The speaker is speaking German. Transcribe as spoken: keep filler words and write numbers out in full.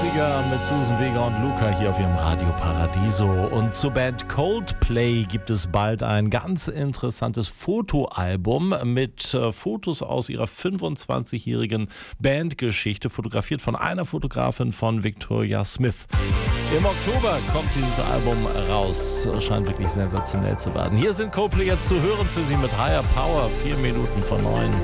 neunziger mit Susan Vega und Luca hier auf ihrem Radio Paradiso. Und zur Band Coldplay gibt es bald ein ganz interessantes Fotoalbum mit äh, Fotos aus ihrer fünfundzwanzigjährigen Bandgeschichte, fotografiert von einer Fotografin von Victoria Smith. Im Oktober kommt dieses Album raus. Scheint wirklich sensationell zu werden. Hier sind Coldplay jetzt zu hören für Sie mit Higher Power. Vier Minuten vor neun.